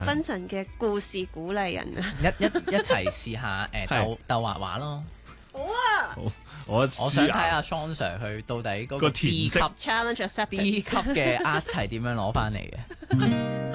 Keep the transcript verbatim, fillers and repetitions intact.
分神嘅故事鼓勵人啊！ 一一一齊試下誒鬥鬥畫畫咯。 好啊！ 好，我我想睇下 Sean Sir 佢到底嗰個 D 級 challenge accepted D 級嘅 art 係點樣攞翻嚟嘅。